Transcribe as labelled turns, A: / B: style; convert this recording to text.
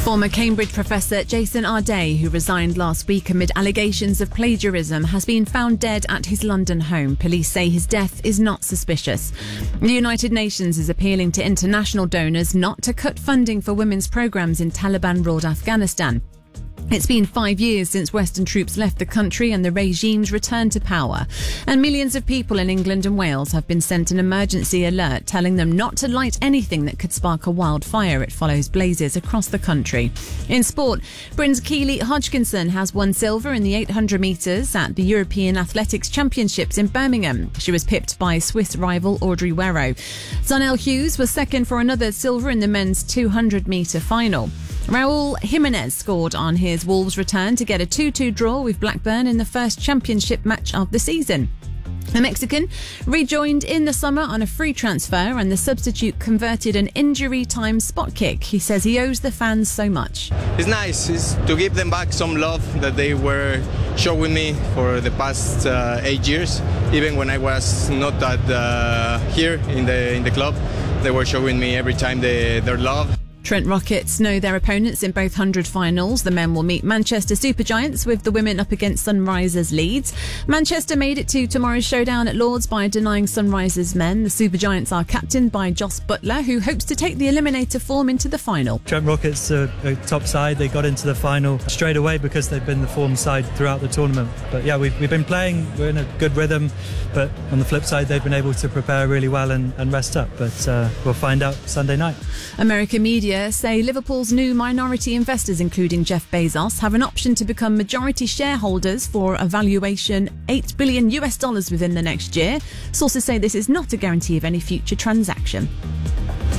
A: Former Cambridge professor Jason Arday, who resigned last week amid allegations of plagiarism, has been found dead at his London home. Police say his death is not suspicious. The United Nations is appealing to international donors not to cut funding for women's programmes in Taliban-ruled Afghanistan. It's been 5 years since Western troops left the country and the regime's returned to power. And millions of people in England and Wales have been sent an emergency alert telling them not to light anything that could spark a wildfire. It follows blazes across the country. In sport, Britain's Keely Hodgkinson has won silver in the 800 metres at the European Athletics Championships in Birmingham. She was pipped by Swiss rival Audrey Werrow. Zonel Hughes was second for another silver in the men's 200 metre final. Raul Jimenez scored on his Wolves' return to get a 2-2 draw with Blackburn in the first championship match of the season. The Mexican rejoined in the summer on a free transfer and the substitute converted an injury-time spot kick. He says he owes the fans so much.
B: It's nice to give them back some love that they were showing me for the past 8 years. Even when I was not here in the club, they were showing me every time their love.
A: Trent Rockets know their opponents in both 100 finals. The men will meet Manchester Supergiants with the women up against Sunrisers Leeds. Manchester made it to tomorrow's showdown at Lords by denying Sunrisers men. The Supergiants are captained by Joss Butler, who hopes to take the eliminator form into the final.
C: Trent Rockets are a top side. They got into the final straight away because they've been the form side throughout the tournament. But yeah, we've been playing. We're in a good rhythm. But on the flip side, they've been able to prepare really well and rest up. But we'll find out Sunday night.
A: American media say Liverpool's new minority investors, including Jeff Bezos, have an option to become majority shareholders for a valuation $8 billion within the next year. Sources say this is not a guarantee of any future transaction.